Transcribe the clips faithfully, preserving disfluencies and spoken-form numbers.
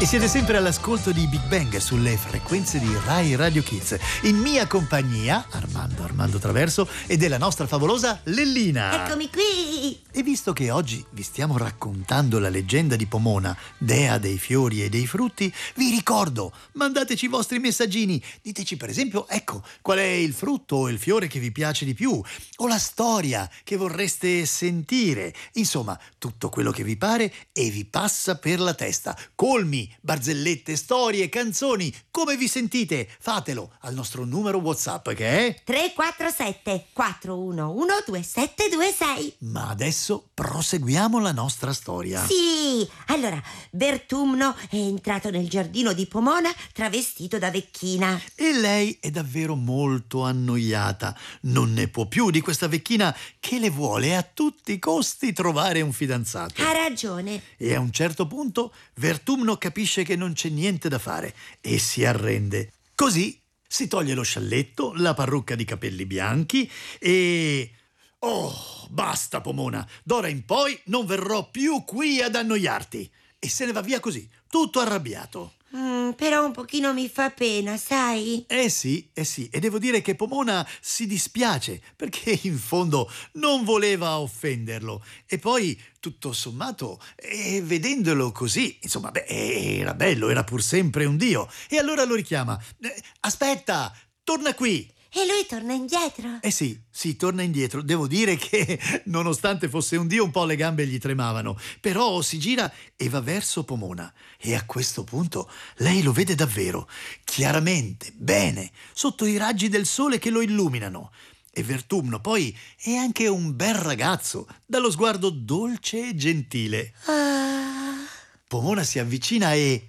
E siete sempre all'ascolto di Big Bang sulle frequenze di Rai Radio Kids, in mia compagnia, Armando Armando Traverso, e della nostra favolosa Lellina. Eccomi qui! E visto che oggi vi stiamo raccontando la leggenda di Pomona, dea dei fiori e dei frutti, vi ricordo, mandateci i vostri messaggini. Diteci per esempio, ecco, qual è il frutto o il fiore che vi piace di più, o la storia che vorreste sentire. Insomma, tutto quello che vi pare e vi passa per la testa. Colmi, barzellette, storie, canzoni, come vi sentite? Fatelo al nostro numero WhatsApp che è tre quattro sette quattro uno uno due sette due sei. Ma adesso proseguiamo la nostra storia. Sì, allora Vertumno è entrato nel giardino di Pomona travestito da vecchina. E lei è davvero molto annoiata. Non ne può più di questa vecchina che le vuole a tutti i costi trovare un fidanzato. Ha ragione. E a un certo punto Vertumno capisce che non c'è niente da fare e si arrende. Così si toglie lo scialletto, la parrucca di capelli bianchi e... Oh, basta Pomona, d'ora in poi non verrò più qui ad annoiarti. E se ne va via così, tutto arrabbiato. Mm, però un pochino mi fa pena, sai? Eh sì, eh sì, e devo dire che Pomona si dispiace, perché in fondo non voleva offenderlo. E poi, tutto sommato, eh, vedendolo così, insomma, beh, era bello, era pur sempre un dio. E allora lo richiama. Eh, aspetta, torna qui. E lui torna indietro? Eh sì, sì, torna indietro. Devo dire che, nonostante fosse un dio, un po' le gambe gli tremavano. Però si gira e va verso Pomona. E a questo punto lei lo vede davvero, chiaramente, bene, sotto i raggi del sole che lo illuminano. E Vertumno poi è anche un bel ragazzo, dallo sguardo dolce e gentile. Ah. Pomona si avvicina e...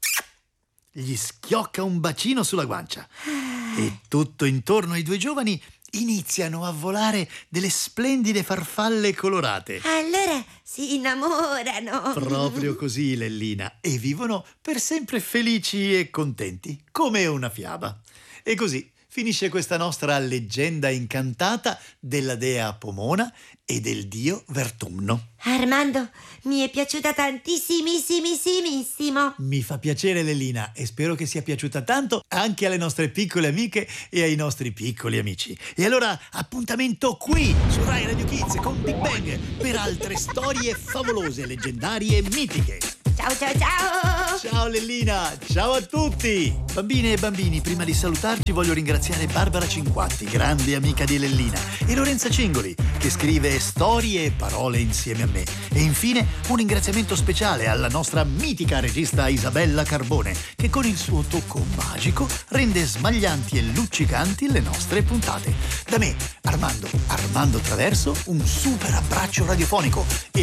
gli schiocca un bacino sulla guancia. E tutto intorno ai due giovani iniziano a volare delle splendide farfalle colorate. Allora si innamorano. Proprio così, Lellina. E vivono per sempre felici e contenti, come una fiaba. E così finisce questa nostra leggenda incantata della dea Pomona e del dio Vertumno. Armando, mi è piaciuta tantissimissimissimo. Mi fa piacere, Lellina, e spero che sia piaciuta tanto anche alle nostre piccole amiche e ai nostri piccoli amici. E allora appuntamento qui su Rai Radio Kids con Big Bang per altre storie favolose, leggendarie e mitiche. Ciao ciao ciao! Ciao Lellina, ciao a tutti! Bambine e bambini, prima di salutarci voglio ringraziare Barbara Cinquatti, grande amica di Lellina, e Lorenza Cingoli, che scrive storie e parole insieme a me. E infine un ringraziamento speciale alla nostra mitica regista Isabella Carbone, che con il suo tocco magico rende smaglianti e luccicanti le nostre puntate. Da me, Armando Armando Traverso, un super abbraccio radiofonico e